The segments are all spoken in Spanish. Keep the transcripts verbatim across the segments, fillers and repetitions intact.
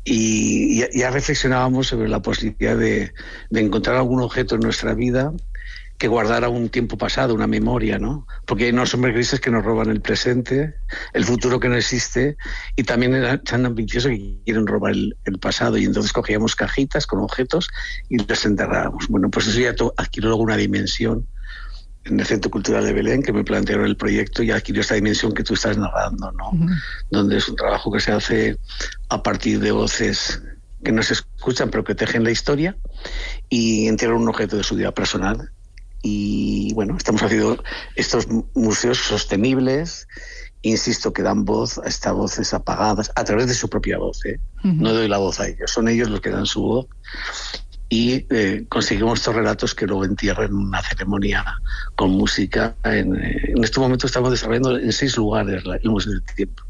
y ya, ya reflexionábamos sobre la posibilidad de, de encontrar algún objeto en nuestra vida que guardara un tiempo pasado, una memoria, ¿no? Porque hay unos sombras grises que nos roban el presente, el futuro que no existe, y también están ambiciosos que quieren robar el, el pasado, y entonces cogíamos cajitas con objetos y los enterrábamos. Bueno, pues eso ya adquirió luego una dimensión en el Centro Cultural de Belén, que me plantearon el proyecto, y adquirió esta dimensión que tú estás narrando, ¿no? Uh-huh. Donde es un trabajo que se hace a partir de voces que no se escuchan, pero que tejen la historia, y enterrar un objeto de su vida personal. Y bueno, estamos haciendo estos museos sostenibles, insisto, que dan voz a estas voces apagadas a través de su propia voz, ¿eh? Uh-huh. No doy la voz a ellos, son ellos los que dan su voz, y eh, conseguimos estos relatos que luego entierran en una ceremonia con música. En, en este momento estamos desarrollando en seis lugares el Museo del Tiempo.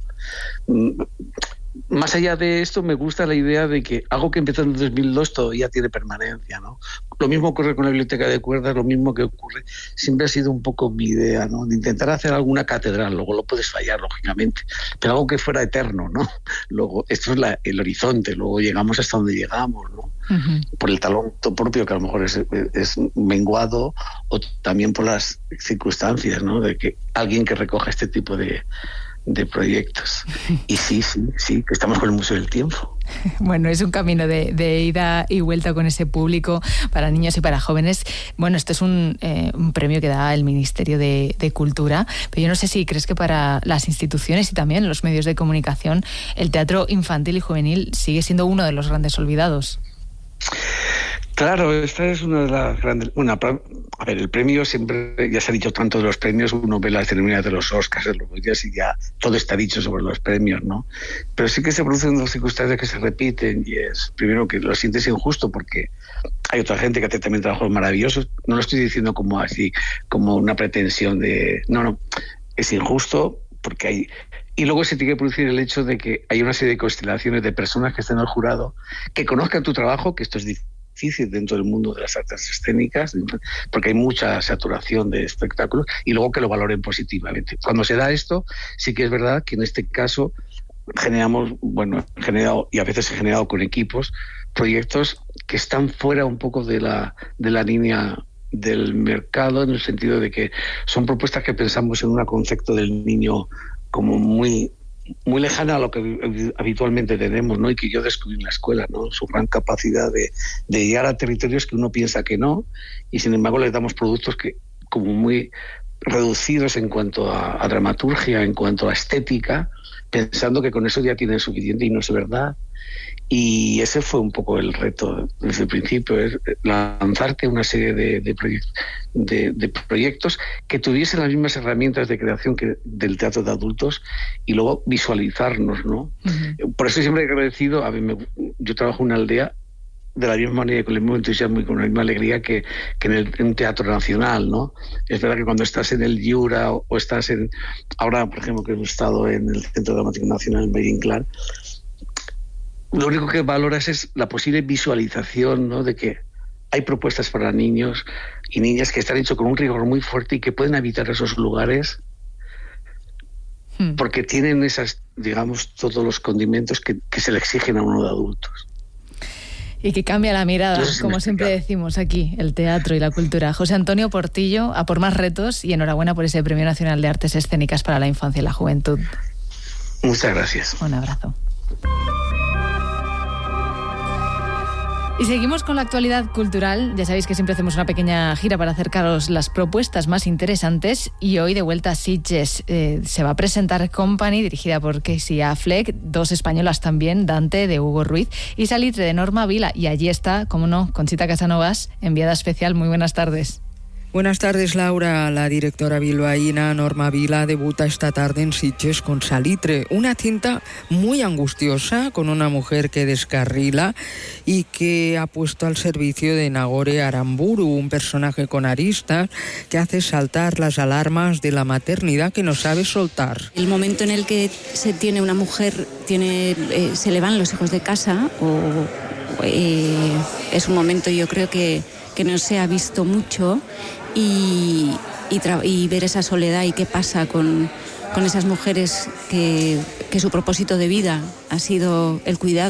Más allá de esto, me gusta la idea de que algo que empezó en dos mil dos todavía tiene permanencia, ¿no? Lo mismo ocurre con la Biblioteca de Cuerdas, lo mismo que ocurre, siempre ha sido un poco mi idea, ¿no? De intentar hacer alguna catedral, luego lo puedes fallar, lógicamente, pero algo que fuera eterno, ¿no? Luego, esto es la, el horizonte, luego llegamos hasta donde llegamos, ¿no? Uh-huh. Por el talento propio, que a lo mejor es, es menguado, o también por las circunstancias, ¿no? De que alguien que recoja este tipo de de proyectos. Y sí, sí, sí, que estamos con el Museo del Tiempo. Bueno, es un camino de, de ida y vuelta con ese público para niños y para jóvenes. Bueno, esto es un, eh, un premio que da el Ministerio de, de Cultura, pero yo no sé si crees que para las instituciones y también los medios de comunicación el teatro infantil y juvenil sigue siendo uno de los grandes olvidados. Claro, esta es una de las grandes... Una, a ver, el premio siempre, ya se ha dicho tanto de los premios, uno ve las ceremonias de los Oscars, de los Goyas, y ya todo está dicho sobre los premios, ¿no? Pero sí que se producen dos circunstancias que se repiten, y es, primero, que lo sientes injusto porque hay otra gente que hace también trabajos maravillosos. No lo estoy diciendo como así, como una pretensión de... No, no, es injusto porque hay... Y luego se tiene que producir el hecho de que hay una serie de constelaciones de personas que estén en el jurado, que conozcan tu trabajo, que esto es difícil dentro del mundo de las artes escénicas, porque hay mucha saturación de espectáculos, y luego que lo valoren positivamente. Cuando se da esto, sí que es verdad que en este caso generamos, bueno, generado, y a veces he generado con equipos, proyectos que están fuera un poco de la, de la línea del mercado, en el sentido de que son propuestas que pensamos en un concepto del niño como muy... muy lejana a lo que habitualmente tenemos, ¿no? Y que yo descubrí en la escuela, ¿no? Su gran capacidad de, de llegar a territorios que uno piensa que no, y sin embargo le damos productos que como muy reducidos en cuanto a, a dramaturgia, en cuanto a estética, pensando que con eso ya tienen suficiente, y no es verdad. Y ese fue un poco el reto desde el principio, es lanzarte una serie de, de, proyect, de, de proyectos que tuviesen las mismas herramientas de creación que del teatro de adultos, y luego visualizarnos, ¿no? Uh-huh. Por eso siempre he agradecido, a mí me, yo trabajo en una aldea de la misma manera, con el mismo entusiasmo y con la misma alegría que, que en, el, en un teatro nacional, ¿no? Es verdad que cuando estás en el Yura o, o estás en... Ahora, por ejemplo, que hemos estado en el Centro Dramático Nacional en Valle-Inclán, lo único que valoras es la posible visualización, ¿no? De que hay propuestas para niños y niñas que están hechos con un rigor muy fuerte y que pueden habitar esos lugares hmm. porque tienen esas, digamos, todos los condimentos que, que se le exigen a uno de adultos. Y que cambia la mirada, si como siempre decimos aquí, el teatro y la cultura. José Antonio Portillo, a por más retos, y enhorabuena por ese Premio Nacional de Artes Escénicas para la Infancia y la Juventud. Muchas gracias. Un abrazo. Y seguimos con la actualidad cultural. Ya sabéis que siempre hacemos una pequeña gira para acercaros las propuestas más interesantes, y hoy de vuelta a Sitges eh, se va a presentar Company, dirigida por Casey Affleck, dos españolas también, Dante de Hugo Ruiz y Salitre de Norma Vila, y allí está, como no, Conchita Casanovas, enviada especial. Muy buenas tardes. Buenas tardes, Laura. La directora bilbaína Norma Vila debuta esta tarde en Sitges con Salitre, una cinta muy angustiosa con una mujer que descarrila y que ha puesto al servicio de Nagore Aramburu, un personaje con aristas que hace saltar las alarmas de la maternidad que no sabe soltar. El momento en el que se tiene una mujer, tiene, eh, se le van los hijos de casa, o eh, es un momento, yo creo que, que no se ha visto mucho. Y, y, tra- y ver esa soledad y qué pasa con, con esas mujeres que, que su propósito de vida ha sido el cuidado.